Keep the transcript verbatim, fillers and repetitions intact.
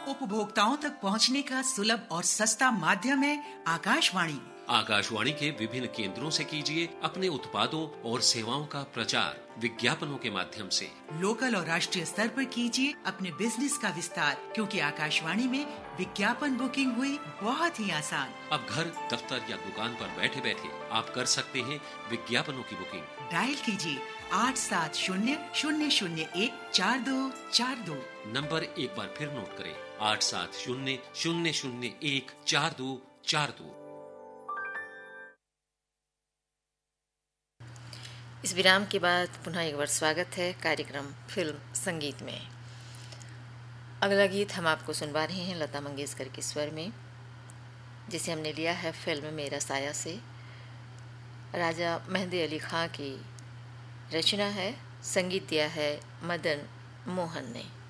उपभोक्ताओं तक पहुंचने का सुलभ और सस्ता माध्यम है आकाशवाणी। आकाशवाणी के विभिन्न केंद्रों से कीजिए अपने उत्पादों और सेवाओं का प्रचार विज्ञापनों के माध्यम से। लोकल और राष्ट्रीय स्तर पर कीजिए अपने बिजनेस का विस्तार, क्योंकि आकाशवाणी में विज्ञापन बुकिंग हुई बहुत ही आसान। अब घर, दफ्तर या दुकान पर बैठे बैठे आप कर सकते हैं विज्ञापनों की बुकिंग। डायल कीजिए आठ सात शून्य शून्य शून्य एक चार दो चार दो। नंबर एक बार फिर नोट करें, आठ सात शून्य शून्य शून्य एक चार दो चार दो। इस विराम के बाद पुनः एक बार स्वागत है कार्यक्रम फिल्म संगीत में। अगला गीत हम आपको सुनवा रहे हैं लता मंगेशकर के स्वर में, जिसे हमने लिया है फिल्म मेरा साया से। राजा मेहंदी अली खां की रचना है, संगीत दिया है मदन मोहन ने।